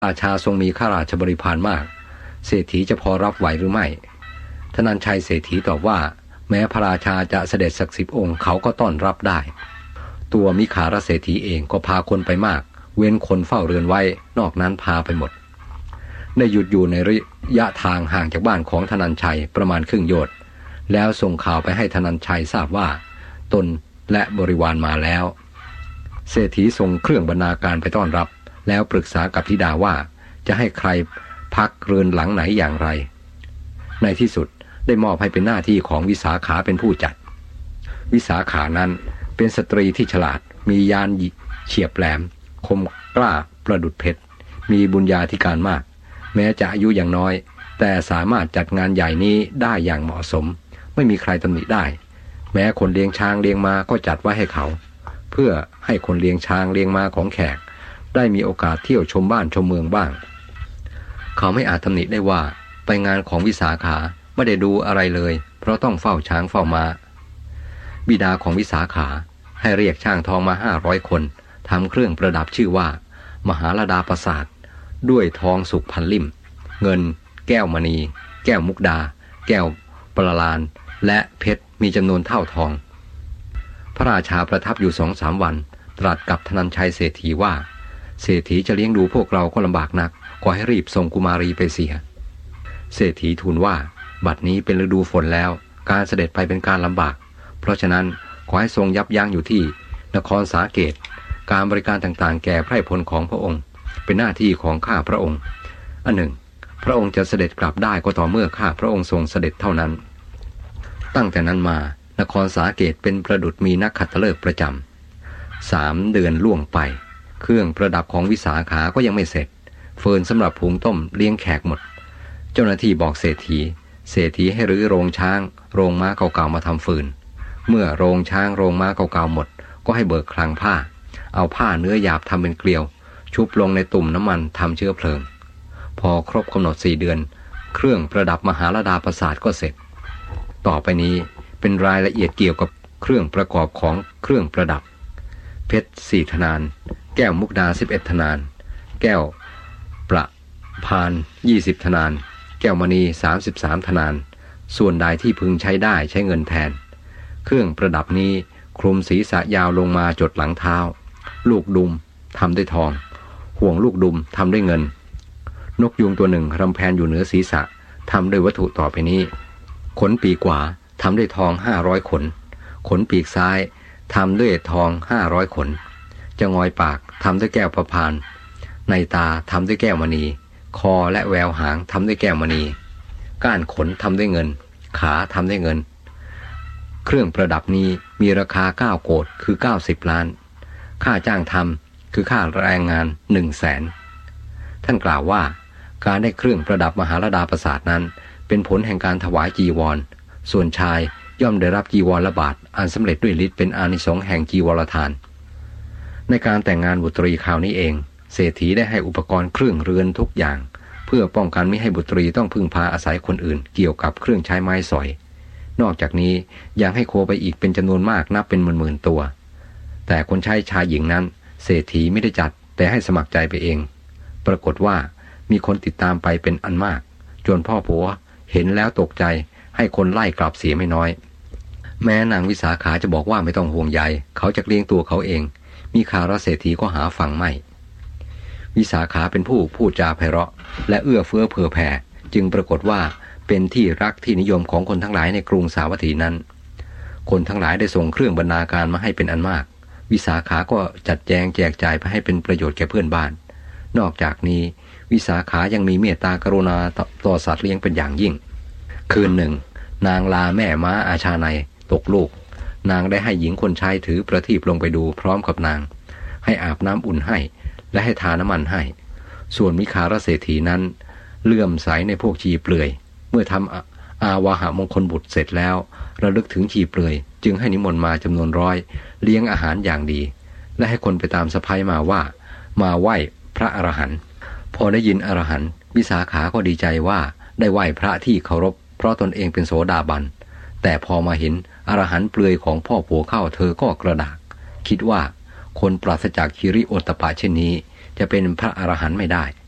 ราชาทรงมีข้าราชบริพารมากเศรษฐีจะพอรับไหวหรือไม่ธนัญชัยเศรษฐีตอบว่าแม้พระราชาจะเสด็จสัก10 องค์เขาก็ต้อนรับได้ตัวมิคารเศรษฐีเองก็พาคนไปมากเว้นคนเฝ้าเรือนไว้นอกนั้นพาไปหมดได้หยุดอยู่ในระยะทางห่างจากบ้านของธนัญชัยประมาณครึ่งโยชน์แล้วส่งข่าวไปให้ธนัญชัยทราบว่าตนและบริวารมาแล้วเศรษฐีส่งเครื่องบรรณาการไปต้อนรับแล้วปรึกษากับธิดาว่าจะให้ใครพักเรือนหลังไหนอย่างไรในที่สุดได้มอบให้เป็นหน้าที่ของวิสาขาเป็นผู้จัดวิสาขานั้นเป็นสตรีที่ฉลาดมีญาณเฉียบแหลมคมกล้าประดุจเพชรมีบุญญาธิการมากแม้จะอายุอย่างน้อยแต่สามารถจัดงานใหญ่นี้ได้อย่างเหมาะสมไม่มีใครตำหนิได้แม้คนเลี้ยงช้างเลี้ยงม้าก็จัดไว้ให้เขาเพื่อให้คนเลี้ยงช้างเลี้ยงม้าของแขกได้มีโอกาสเที่ยวชมบ้านชมเมืองบ้างเขาไม่อาจตำหนิได้ว่าไปงานของวิสาขาไม่ได้ดูอะไรเลยเพราะต้องเฝ้าช้างเฝ้าม้าบิดาของวิสาขาให้เรียกช่างทองมา500 คนทำเครื่องประดับชื่อว่ามหาลดาปราสาทด้วยทองสุกพันลิ่มเงินแก้วมณีแก้วมุกดาแก้วปราลานและเพชรมีจำนวนเท่าทองพระราชาประทับอยู่ 2-3 วันตรัสกับธนัญชัยเศรษฐีว่าเศรษฐีจะเลี้ยงดูพวกเราก็ลำบากนักขอให้รีบส่งกุมารีไปเสียเศรษฐีทูลว่าบัดนี้เป็นฤดูฝนแล้วการเสด็จไปเป็นการลำบากเพราะฉะนั้นขอให้ทรงยับยั้งอยู่ที่นครสาเกตการบริการต่างๆแก่ไพร่พลของพระองค์เป็นหน้าที่ของข้าพระองค์อันหนึ่งพระองค์จะเสด็จกลับได้ก็ต่อเมื่อข้าพระองค์ทรงเสด็จเท่านั้นตั้งแต่นั้นมานครสาเกตเป็นประดุจมีนักขัตฤกษ์ประจำ3 เดือนล่วงไปเครื่องประดับของวิสาขาก็ยังไม่เสร็จเฟิร์นสำหรับหุงต้มเลี้ยงแขกหมดเจ้าหน้าที่บอกเศรษฐีให้รื้อโรงช้างโรงม้าเก่าๆมาทำฟืนเมื่อโรงช้างโรงม้าเก่าๆหมดก็ให้เบิกคลังผ้าเอาผ้าเนื้อหยาบทำเป็นเกลียวชุบลงในตุ่มน้ำมันทำเชื้อเพลิงพอครบกำหนด4 เดือนเครื่องประดับมหาลดาปราสาทก็เสร็จต่อไปนี้เป็นรายละเอียดเกี่ยวกับเครื่องประกอบของเครื่องประดับเพชร4 ธนานแก้วมุกดา11 ธนานแก้วประพาน20 ธนานแก้วมณี33 ธนานส่วนใดที่พึงใช้ได้ใช้เงินแทนเครื่องประดับนี้คลุมศีรษะยาวลงมาจดหลังเท้าลูกดุมทำด้วยทองห่วงลูกดุมทำด้วยเงินนกยูงตัวหนึ่งรำแพนอยู่เหนือศีรษะทำด้วยวัตถุต่อไปนี้ขนปีกขวาทำด้วยทอง500 ขนขนปีกซ้ายทำด้วยทอง500 ขนจะงอยปากทำด้วยแก้วประพานในตาทำด้วยแก้วมณีคอและแววหางทำด้วยแก้วมณีก้านขนทำด้วยเงินขาทำด้วยเงินเครื่องประดับนี้มีราคา9 โกฏคือ90 ล้านค่าจ้างทำคือค่าแรงงาน100,000ท่านกล่าวว่าการได้เครื่องประดับมหาลดาปราสาทนั้นเป็นผลแห่งการถวายจีวรส่วนชายย่อมได้รับจีวรละบาทอันสำเร็จด้วยฤทธิ์เป็นอานิสงส์แห่งจีวรทานในการแต่งงานบุตรีคราวนี้เองเศรษฐีได้ให้อุปกรณ์เครื่องเรือนทุกอย่างเพื่อป้องกันไม่ให้บุตรีต้องพึ่งพาอาศัยคนอื่นเกี่ยวกับเครื่องใช้ไม้สอยนอกจากนี้ยังให้โคไปอีกเป็นจำนวนมากนับเป็นหมื่นๆตัวแต่คนใช้ชายหญิงนั้นเศรษฐีไม่ได้จัดแต่ให้สมัครใจไปเองปรากฏว่ามีคนติดตามไปเป็นอันมากจนพ่อผัวเห็นแล้วตกใจให้คนไล่กลับเสียไม่น้อยแม้นางวิสาขาจะบอกว่าไม่ต้องห่วงใยเขาจะเลี้ยงตัวเขาเองมิคารเศรษฐีก็หาฟังไม่วิสาขาเป็นผู้พูดจาไพเราะและเอื้อเฟื้อเผื่อแผ่จึงปรากฏว่าเป็นที่รักที่นิยมของคนทั้งหลายในกรุงสาวัตถีนั้นคนทั้งหลายได้ส่งเครื่องบรรณาการมาให้เป็นอันมากวิสาขาก็จัดแจงแจกจ่ายไปให้เป็นประโยชน์แก่เพื่อนบ้านนอกจากนี้วิสาขายังมีเมตตากรุณาต่อสัตว์เลี้ยงเป็นอย่างยิ่งคืนหนึ่งนางลาแม่ม้าอาชาไนตกลูกนางได้ให้หญิงคนใช้ถือประทีปลงไปดูพร้อมกับนางให้อาบน้ำอุ่นให้และให้ทาน้ำมันให้ส่วนมิคารเศรษฐีนั้นเลื่อมใสในพวกชีเปลือยเมื่อทำอาวาหะมงคลบุตรเสร็จแล้วระลึกถึงชีเปลือยจึงให้นิมนต์มาจำนวน100เลี้ยงอาหารอย่างดีและให้คนไปตามสะใภ้มาว่ามาไหว้พระอรหันต์พอได้ยินอรหันต์วิสาขาก็ดีใจว่าได้ไหว้พระที่เคารพเพราะตนเองเป็นโสดาบันแต่พอมาเห็นอรหันต์เปลือยของพ่อผัวเข้าเธอก็กระดากคิดว่าคนปราศจากคิริโอตตัปปะเช่นนี้จะเป็นพระอรหันต์ไม่ได้